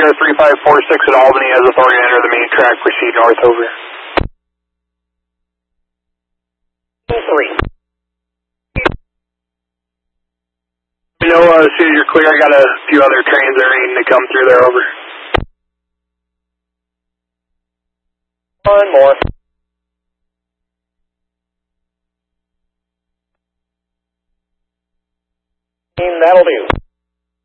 CBR 3546 at Albany has authority to enter the main track, proceed north, over. 3. You know, as soon as you're clear, I got a few other trains that are needing to come through there, over. One more. That'll do.